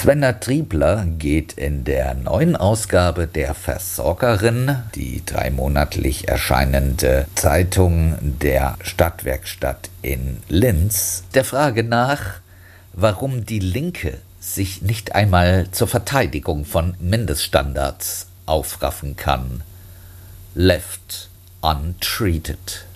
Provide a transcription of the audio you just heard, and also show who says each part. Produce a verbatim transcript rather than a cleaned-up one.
Speaker 1: Svenna Triebler geht in der neuen Ausgabe der Versorgerin, die dreimonatlich erscheinende Zeitung der Stadtwerkstatt in Linz, der Frage nach, warum die Linke sich nicht einmal zur Verteidigung von Mindeststandards aufraffen kann. Left untreated.